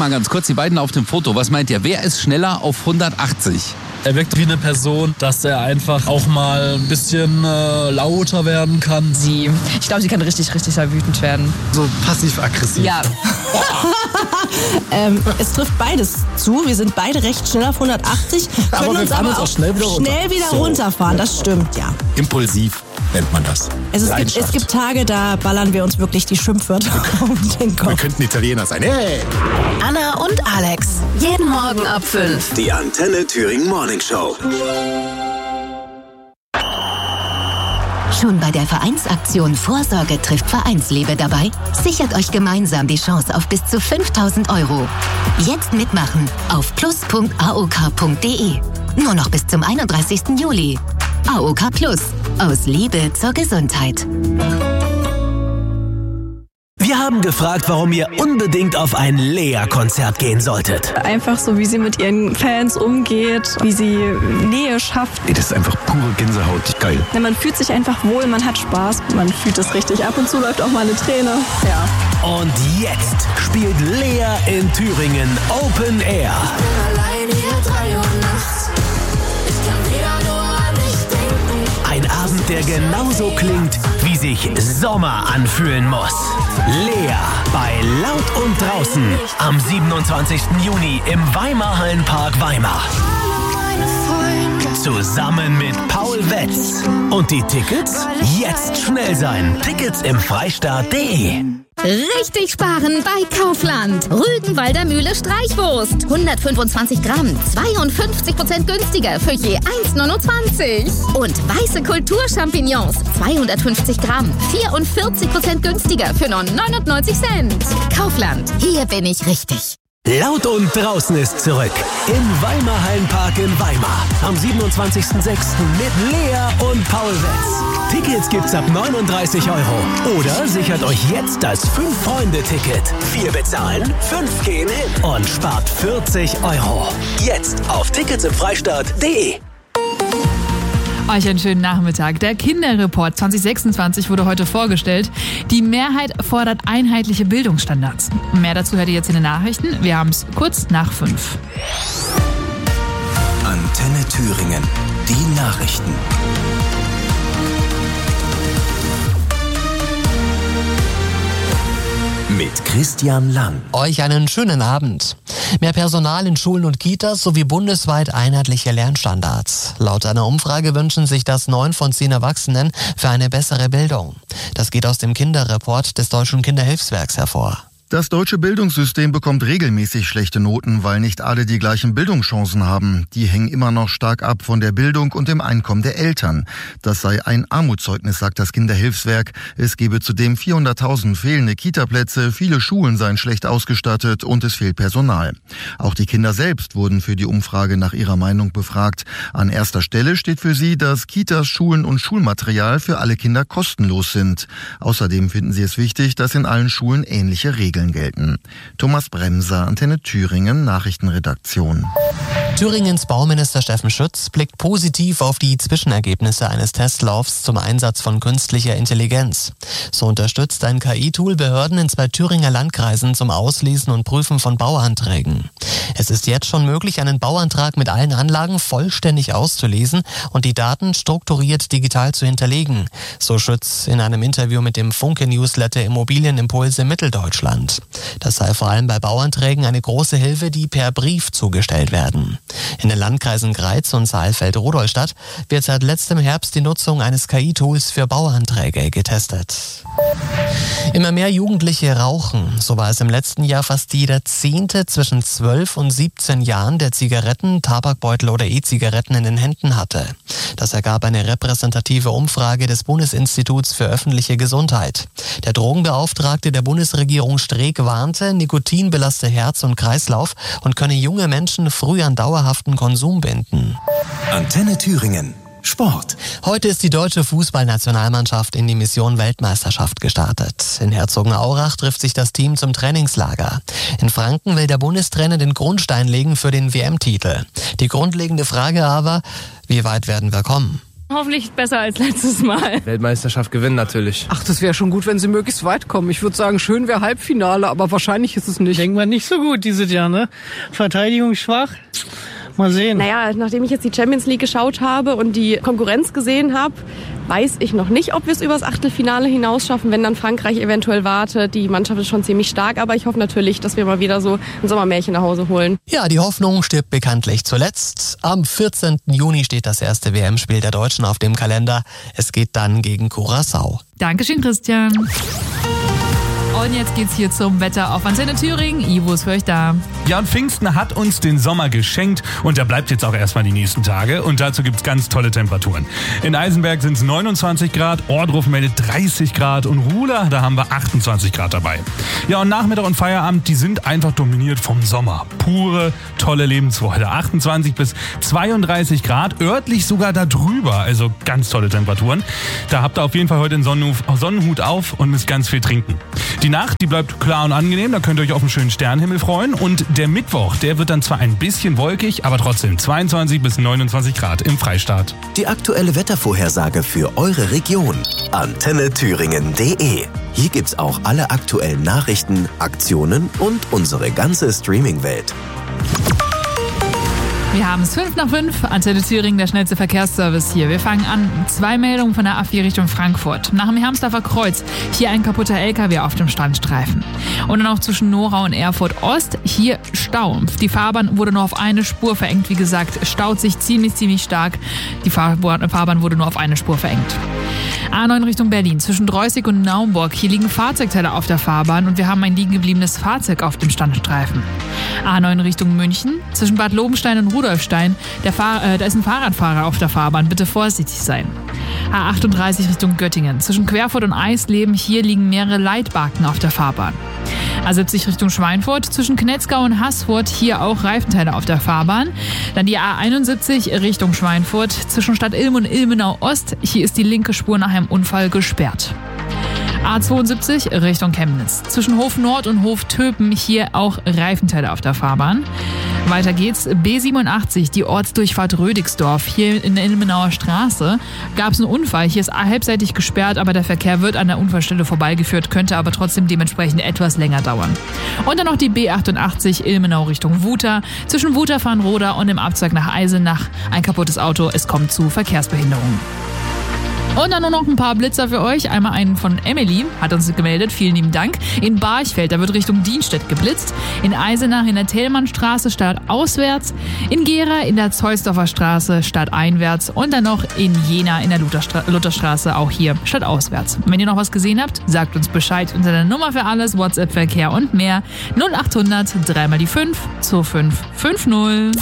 mal ganz kurz, die beiden auf dem Foto. Was meint ihr? Wer ist schneller auf 180? Er wirkt wie eine Person, dass er einfach auch mal ein bisschen lauter werden kann. Sie. Ich glaube, sie kann richtig wütend werden. So passiv-aggressiv. Ja. Es trifft beides zu. Wir sind beide recht schnell auf 180. Können uns aber auch schnell wieder runterfahren. Das stimmt, ja. Impulsiv nennt man das. Es gibt Tage, da ballern wir uns wirklich die Schimpfwörter um den Kopf. Wir könnten Italiener sein. Hey! Anna und Alex. Jeden Morgen ab 5. Die Antenne Thüringen Morning Show. Schon bei der Vereinsaktion Vorsorge trifft Vereinsliebe dabei? Sichert euch gemeinsam die Chance auf bis zu 5.000 €. Jetzt mitmachen auf plus.aok.de. Nur noch bis zum 31. Juli. AOK Plus. Aus Liebe zur Gesundheit. Wir haben gefragt, warum ihr unbedingt auf ein Lea-Konzert gehen solltet. Einfach so, wie sie mit ihren Fans umgeht, wie sie Nähe schafft. Das ist einfach pure Gänsehaut. Geil. Ja, man fühlt sich einfach wohl, man hat Spaß, man fühlt es richtig. Ab und zu läuft auch mal eine Träne. Ja. Und jetzt spielt Lea in Thüringen Open Air. Ich bin allein hier 3 Uhr nachts. Ich kann wieder nur an dich denken. Ein Abend, der genauso klingt, wie sich Sommer anfühlen muss. Lea bei Laut und Draußen am 27. Juni im Weimar-Hallenpark Weimar. Zusammen mit Paul Wetz. Und die Tickets? Jetzt schnell sein. Tickets im Freistaat.de. Richtig sparen bei Kaufland. Rügenwalder Mühle Streichwurst. 125 Gramm, 52% günstiger für je 1,29. Und weiße Kulturchampignons. 250 Gramm, 44% günstiger für nur 99 Cent. Kaufland, hier bin ich richtig. Laut und Draußen ist zurück. Im Weimar-Hallenpark in Weimar. Am 27.06. mit Lea und Paul Wetz. Tickets gibt's ab 39 €. Oder sichert euch jetzt das 5-Freunde-Ticket. 4 bezahlen, 5 gehen hin. Und spart 40 €. Jetzt auf ticketsimfreistaat.de. Euch einen schönen Nachmittag. Der Kinderreport 2026 wurde heute vorgestellt. Die Mehrheit fordert einheitliche Bildungsstandards. Mehr dazu hört ihr jetzt in den Nachrichten. Wir haben es kurz nach 5. Antenne Thüringen. Die Nachrichten. Mit Christian Lang. Euch einen schönen Abend. Mehr Personal in Schulen und Kitas sowie bundesweit einheitliche Lernstandards. Laut einer Umfrage wünschen sich das 9 von 10 Erwachsenen für eine bessere Bildung. Das geht aus dem Kinderreport des Deutschen Kinderhilfswerks hervor. Das deutsche Bildungssystem bekommt regelmäßig schlechte Noten, weil nicht alle die gleichen Bildungschancen haben. Die hängen immer noch stark ab von der Bildung und dem Einkommen der Eltern. Das sei ein Armutszeugnis, sagt das Kinderhilfswerk. Es gebe zudem 400.000 fehlende Kitaplätze, viele Schulen seien schlecht ausgestattet und es fehlt Personal. Auch die Kinder selbst wurden für die Umfrage nach ihrer Meinung befragt. An erster Stelle steht für sie, dass Kitas, Schulen und Schulmaterial für alle Kinder kostenlos sind. Außerdem finden sie es wichtig, dass in allen Schulen ähnliche Regeln gelten. Thomas Bremser, Antenne Thüringen, Nachrichtenredaktion. Thüringens Bauminister Steffen Schütz blickt positiv auf die Zwischenergebnisse eines Testlaufs zum Einsatz von künstlicher Intelligenz. So unterstützt ein KI-Tool Behörden in 2 Thüringer Landkreisen zum Auslesen und Prüfen von Bauanträgen. Es ist jetzt schon möglich, einen Bauantrag mit allen Anlagen vollständig auszulesen und die Daten strukturiert digital zu hinterlegen, so Schütz in einem Interview mit dem Funke-Newsletter Immobilienimpulse Mitteldeutschland. Das sei vor allem bei Bauanträgen eine große Hilfe, die per Brief zugestellt werden. In den Landkreisen Greiz und Saalfeld-Rudolstadt wird seit letztem Herbst die Nutzung eines KI-Tools für Bauanträge getestet. Immer mehr Jugendliche rauchen. So war es im letzten Jahr fast jeder 10. zwischen 12 und 17 Jahren, der Zigaretten, Tabakbeutel oder E-Zigaretten in den Händen hatte. Das ergab eine repräsentative Umfrage des Bundesinstituts für öffentliche Gesundheit. Der Drogenbeauftragte der Bundesregierung Streeck warnte, Nikotin belaste Herz und Kreislauf und könne junge Menschen früh an dauerhaften Konsum binden. Antenne Thüringen. Sport. Heute ist die deutsche Fußballnationalmannschaft in die Mission Weltmeisterschaft gestartet. In Herzogenaurach trifft sich das Team zum Trainingslager. In Franken will der Bundestrainer den Grundstein legen für den WM-Titel. Die grundlegende Frage aber, wie weit werden wir kommen? Hoffentlich besser als letztes Mal. Weltmeisterschaft gewinnen natürlich. Ach, das wäre schon gut, wenn sie möglichst weit kommen. Ich würde sagen, schön wäre Halbfinale, aber wahrscheinlich ist es nicht. Denken wir nicht so gut dieses Jahr, ne? Verteidigung schwach. Mal sehen. Naja, nachdem ich jetzt die Champions League geschaut habe und die Konkurrenz gesehen habe, weiß ich noch nicht, ob wir es übers Achtelfinale hinaus schaffen, wenn dann Frankreich eventuell wartet. Die Mannschaft ist schon ziemlich stark, aber ich hoffe natürlich, dass wir mal wieder so ein Sommermärchen nach Hause holen. Ja, die Hoffnung stirbt bekanntlich zuletzt. Am 14. Juni steht das erste WM-Spiel der Deutschen auf dem Kalender. Es geht dann gegen Curaçao. Dankeschön, Christian. Und jetzt geht's hier zum Wetter auf Antenne Thüringen. Ivo ist für euch da. Ja, und Pfingsten hat uns den Sommer geschenkt und der bleibt jetzt auch erstmal die nächsten Tage. Und dazu gibt's ganz tolle Temperaturen. In Eisenberg sind es 29 Grad, Ohrdruf meldet 30 Grad und Ruhla, da haben wir 28 Grad dabei. Ja, und Nachmittag und Feierabend, die sind einfach dominiert vom Sommer. Pure, tolle Lebensfreude. 28 bis 32 Grad, örtlich sogar da drüber. Also ganz tolle Temperaturen. Da habt ihr auf jeden Fall heute den Sonnenhut auf und müsst ganz viel trinken. Die Nacht, die bleibt klar und angenehm, da könnt ihr euch auf einen schönen Sternenhimmel freuen. Und der Mittwoch, der wird dann zwar ein bisschen wolkig, aber trotzdem 22 bis 29 Grad im Freistaat. Die aktuelle Wettervorhersage für eure Region. AntenneThüringen.de. Hier gibt's auch alle aktuellen Nachrichten, Aktionen und unsere ganze Streaming-Welt. Wir haben es 5:05, Antenne Thüringen, der schnellste Verkehrsservice hier. Wir fangen an. 2 Meldungen von der A4 Richtung Frankfurt. Nach dem Hermsdorfer Kreuz, hier ein kaputter LKW auf dem Standstreifen. Und dann auch zwischen Nora und Erfurt Ost, hier Stau. Die Fahrbahn wurde nur auf eine Spur verengt. Wie gesagt, staut sich ziemlich stark. Die Fahrbahn wurde nur auf eine Spur verengt. A9 Richtung Berlin, zwischen Dreußig und Naumburg. Hier liegen Fahrzeugteile auf der Fahrbahn und wir haben ein liegen gebliebenes Fahrzeug auf dem Standstreifen. A9 Richtung München, zwischen Bad Lobenstein und Rudolfstein. Da ist ein Fahrradfahrer auf der Fahrbahn, bitte vorsichtig sein. A38 Richtung Göttingen, zwischen Querfurt und Eisleben. Hier liegen mehrere Leitbalken auf der Fahrbahn. A70 Richtung Schweinfurt, zwischen Knetzgau und Haßfurt, hier auch Reifenteile auf der Fahrbahn. Dann die A71 Richtung Schweinfurt, zwischen Stadt Ilm und Ilmenau Ost, hier ist die linke Spur nach einem Unfall gesperrt. A72 Richtung Chemnitz, zwischen Hof Nord und Hof Töpen, hier auch Reifenteile auf der Fahrbahn. Weiter geht's, B87, die Ortsdurchfahrt Rödigsdorf, hier in der Ilmenauer Straße gab es einen Unfall, hier ist halbseitig gesperrt, aber der Verkehr wird an der Unfallstelle vorbeigeführt, könnte aber trotzdem dementsprechend etwas länger dauern. Und dann noch die B88 Ilmenau Richtung Wuter, zwischen Wuter-Farnroda und dem Abzweig nach Eisenach, ein kaputtes Auto, es kommt zu Verkehrsbehinderungen. Und dann nur noch ein paar Blitzer für euch. Einmal einen von Emily, hat uns gemeldet. Vielen lieben Dank. In Barchfeld, da wird Richtung Dienstedt geblitzt. In Eisenach in der Thälmannstraße stadtauswärts. In Gera in der Zeusdorfer Straße stadteinwärts. Und dann noch in Jena in der Lutherstraße, auch hier stadtauswärts. Wenn ihr noch was gesehen habt, sagt uns Bescheid unter der Nummer für alles, WhatsApp-Verkehr und mehr. 0800 3 mal die 5 2550.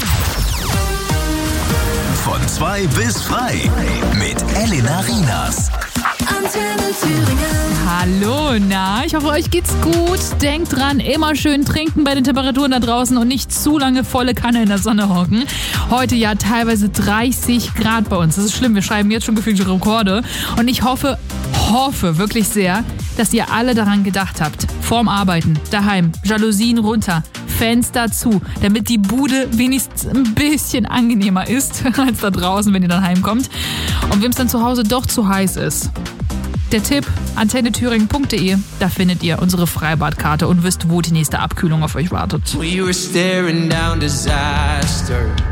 Von 2 bis frei mit Elena Rienas. Antenne Thüringen. Hallo, na, ich hoffe, euch geht's gut. Denkt dran, immer schön trinken bei den Temperaturen da draußen und nicht zu lange volle Kanne in der Sonne hocken. Heute ja teilweise 30 Grad bei uns. Das ist schlimm, wir schreiben jetzt schon gefühlte Rekorde. Und ich hoffe wirklich sehr, dass ihr alle daran gedacht habt. Vorm Arbeiten, daheim, Jalousien runter, Fenster zu, damit die Bude wenigstens ein bisschen angenehmer ist als da draußen, wenn ihr dann heimkommt. Und wem es dann zu Hause doch zu heiß ist. Der Tipp, antennethüringen.de, da findet ihr unsere Freibadkarte und wisst, wo die nächste Abkühlung auf euch wartet. We were staring down disaster.